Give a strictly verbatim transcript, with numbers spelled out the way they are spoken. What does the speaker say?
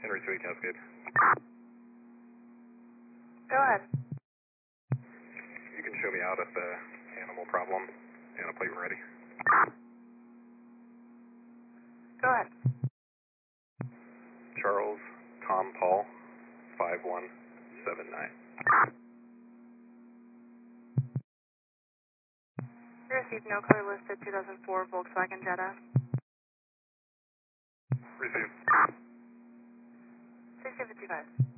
Henry three Cascade. Go ahead. You can show me out at the animal problem and a plate ready. Go ahead. Charles, Tom, Paul, five one seven nine. You received no color listed two thousand four Volkswagen Jetta. Received. six fifty-five.